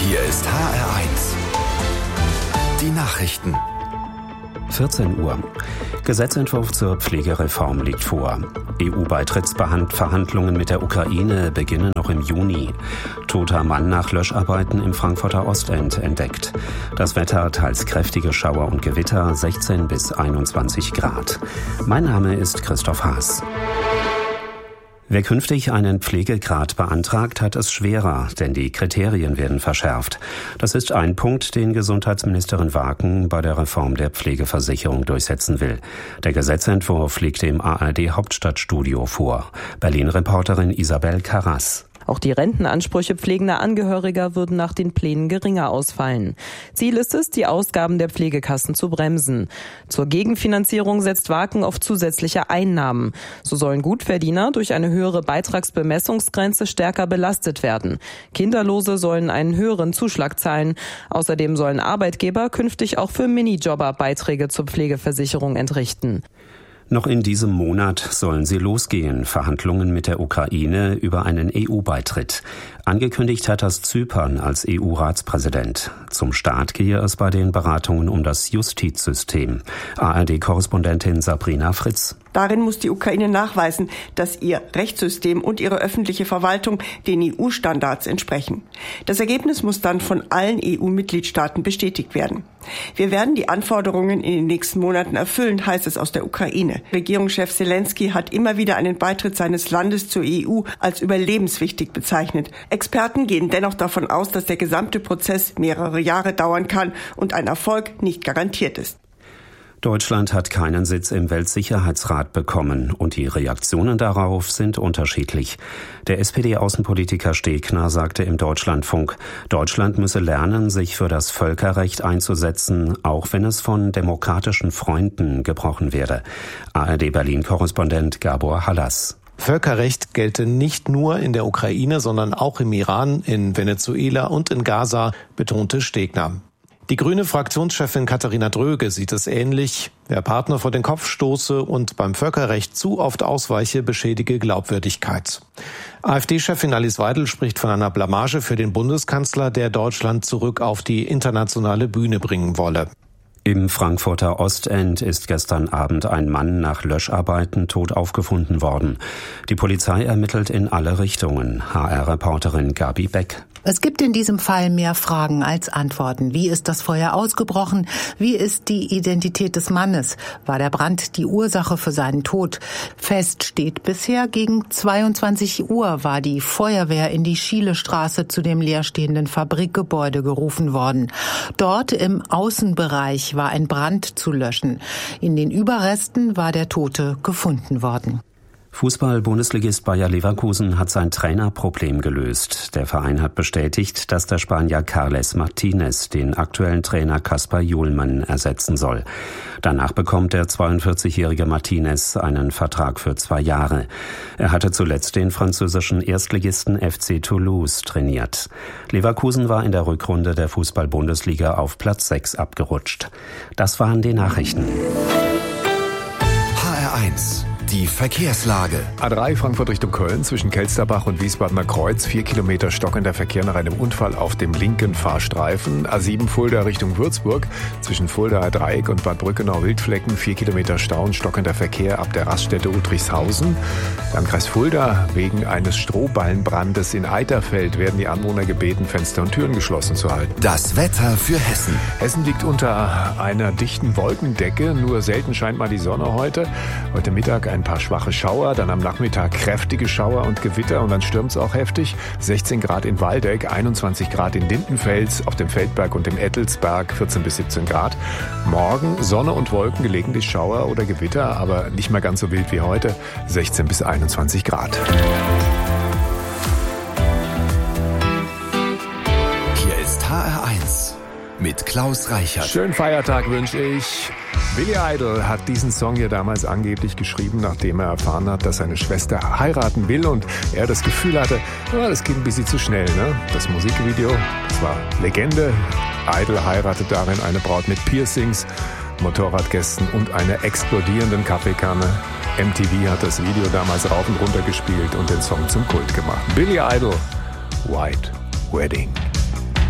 Hier ist HR1. Die Nachrichten. 14 Uhr. Gesetzentwurf zur Pflegereform liegt vor. EU-Beitrittsverhandlungen mit der Ukraine beginnen noch im Juni. Toter Mann nach Löscharbeiten im Frankfurter Ostend entdeckt. Das Wetter teils kräftige Schauer und Gewitter, 16 bis 21 Grad. Mein Name ist Christoph Haas. Wer künftig einen Pflegegrad beantragt, hat es schwerer, denn die Kriterien werden verschärft. Das ist ein Punkt, den Gesundheitsministerin Waken bei der Reform der Pflegeversicherung durchsetzen will. Der Gesetzentwurf liegt im ARD-Hauptstadtstudio vor. Berlin-Reporterin Isabel Karras. Auch die Rentenansprüche pflegender Angehöriger würden nach den Plänen geringer ausfallen. Ziel ist es, die Ausgaben der Pflegekassen zu bremsen. Zur Gegenfinanzierung setzt Waken auf zusätzliche Einnahmen. So sollen Gutverdiener durch eine höhere Beitragsbemessungsgrenze stärker belastet werden. Kinderlose sollen einen höheren Zuschlag zahlen. Außerdem sollen Arbeitgeber künftig auch für Minijobber Beiträge zur Pflegeversicherung entrichten. Noch in diesem Monat sollen sie losgehen, Verhandlungen mit der Ukraine über einen EU-Beitritt. Angekündigt hat das Zypern als EU-Ratspräsident. Zum Start gehe es bei den Beratungen um das Justizsystem. ARD-Korrespondentin Sabrina Fritz. Darin muss die Ukraine nachweisen, dass ihr Rechtssystem und ihre öffentliche Verwaltung den EU-Standards entsprechen. Das Ergebnis muss dann von allen EU-Mitgliedstaaten bestätigt werden. Wir werden die Anforderungen in den nächsten Monaten erfüllen, heißt es aus der Ukraine. Regierungschef Zelensky hat immer wieder einen Beitritt seines Landes zur EU als überlebenswichtig bezeichnet. Experten gehen dennoch davon aus, dass der gesamte Prozess mehrere Jahre dauern kann und ein Erfolg nicht garantiert ist. Deutschland hat keinen Sitz im Weltsicherheitsrat bekommen und die Reaktionen darauf sind unterschiedlich. Der SPD-Außenpolitiker Stegner sagte im Deutschlandfunk, Deutschland müsse lernen, sich für das Völkerrecht einzusetzen, auch wenn es von demokratischen Freunden gebrochen werde. ARD-Berlin-Korrespondent Gabor Hallas. Völkerrecht gelte nicht nur in der Ukraine, sondern auch im Iran, in Venezuela und in Gaza, betonte Stegner. Die grüne Fraktionschefin Katharina Dröge sieht es ähnlich. Wer Partner vor den Kopf stoße und beim Völkerrecht zu oft ausweiche, beschädige Glaubwürdigkeit. AfD-Chefin Alice Weidel spricht von einer Blamage für den Bundeskanzler, der Deutschland zurück auf die internationale Bühne bringen wolle. Im Frankfurter Ostend ist gestern Abend ein Mann nach Löscharbeiten tot aufgefunden worden. Die Polizei ermittelt in alle Richtungen. HR-Reporterin Gabi Beck. Es gibt in diesem Fall mehr Fragen als Antworten. Wie ist das Feuer ausgebrochen? Wie ist die Identität des Mannes? War der Brand die Ursache für seinen Tod? Fest steht bisher, gegen 22 Uhr war die Feuerwehr in die Schielestraße zu dem leerstehenden Fabrikgebäude gerufen worden. Dort im Außenbereich war ein Brand zu löschen. In den Überresten war der Tote gefunden worden. Fußball-Bundesligist Bayer Leverkusen hat sein Trainerproblem gelöst. Der Verein hat bestätigt, dass der Spanier Carles Martinez den aktuellen Trainer Kaspar Juhlmann ersetzen soll. Danach bekommt der 42-jährige Martinez einen Vertrag für 2 Jahre. Er hatte zuletzt den französischen Erstligisten FC Toulouse trainiert. Leverkusen war in der Rückrunde der Fußball-Bundesliga auf Platz 6 abgerutscht. Das waren die Nachrichten. HR1. Die Verkehrslage. A3 Frankfurt Richtung Köln zwischen Kelsterbach und Wiesbadener Kreuz. 4 Kilometer stockender Verkehr nach einem Unfall auf dem linken Fahrstreifen. A7 Fulda Richtung Würzburg zwischen Fuldaer Dreieck und Bad Brückenau-Wildflecken. 4 Kilometer Stau und stockender Verkehr ab der Raststätte Udrichshausen. Landkreis Fulda. Wegen eines Strohballenbrandes in Eiterfeld werden die Anwohner gebeten, Fenster und Türen geschlossen zu halten. Das Wetter für Hessen. Hessen liegt unter einer dichten Wolkendecke. Nur selten scheint mal die Sonne heute. Heute Mittag ein paar schwache Schauer, dann am Nachmittag kräftige Schauer und Gewitter und dann stürmt es auch heftig. 16 Grad in Waldeck, 21 Grad in Lindenfels, auf dem Feldberg und im Ettelsberg 14 bis 17 Grad. Morgen Sonne und Wolken, gelegentlich Schauer oder Gewitter, aber nicht mehr ganz so wild wie heute, 16 bis 21 Grad. Hier ist HR1 mit Klaus Reichert. Schönen Feiertag wünsche ich. Billy Idol hat diesen Song hier damals angeblich geschrieben, nachdem er erfahren hat, dass seine Schwester heiraten will und er das Gefühl hatte, das geht ein bisschen zu schnell. Ne? Das Musikvideo, das war Legende. Idol heiratet darin eine Braut mit Piercings, Motorradgästen und einer explodierenden Kaffeekanne. MTV hat das Video damals rauf und runter gespielt und den Song zum Kult gemacht. Billy Idol, White Wedding.